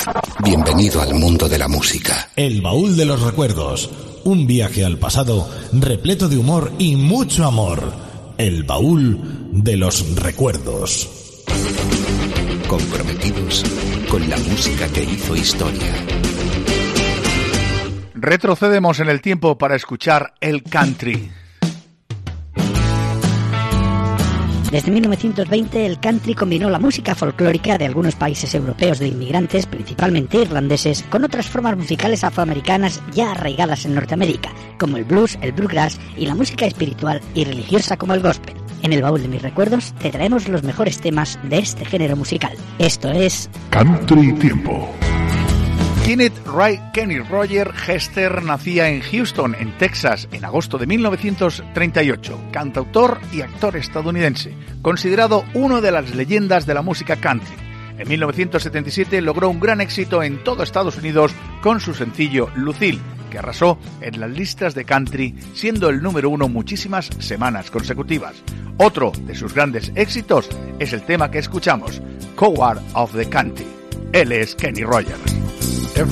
Bienvenido al mundo de la música. El baúl de los recuerdos. Un viaje al pasado repleto de humor y mucho amor. El baúl de los recuerdos. Comprometidos con la música que hizo historia. Retrocedemos en el tiempo para escuchar el country. Desde 1920 el country combinó la música folclórica de algunos países europeos de inmigrantes, principalmente irlandeses, con otras formas musicales afroamericanas ya arraigadas en Norteamérica, como el blues, el bluegrass y la música espiritual y religiosa como el gospel. En el baúl de mis recuerdos te traemos los mejores temas de este género musical. Esto es Country Tiempo. Kenneth Ray Kenny Roger Hester nacía en Houston, en Texas, en agosto de 1938. Cantautor y actor estadounidense, considerado uno de las leyendas de la música country. En 1977 logró un gran éxito en todo Estados Unidos con su sencillo Lucille, que arrasó en las listas de country, siendo el número 1 muchísimas semanas consecutivas. Otro de sus grandes éxitos es el tema que escuchamos, Coward of the Country. Él es Kenny Rogers.